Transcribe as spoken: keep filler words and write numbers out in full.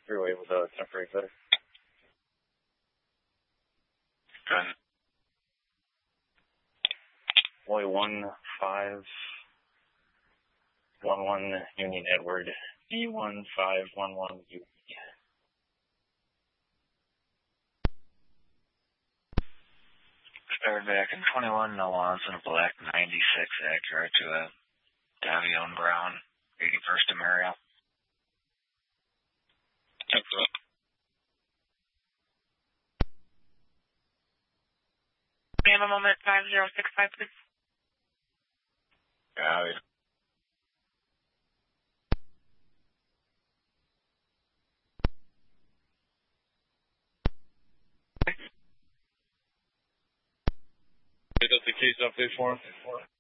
freeway with a temporary cutter. Good. Boy one five one one Union Edward B one five one one U. Started back in twenty-one, no loss in a black ninety-six Acura to a Davion Brown, eighty-first to Mariel. Excellent. We have a moment, five zero six five, please. Got it. That's the case update for him.